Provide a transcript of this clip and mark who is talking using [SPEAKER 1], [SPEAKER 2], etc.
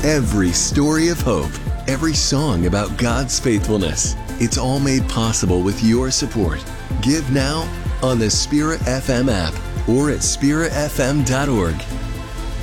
[SPEAKER 1] Every story of hope, every song about God's faithfulness. It's all made possible with your support. Give now on the Spirit FM app or at spiritfm.org.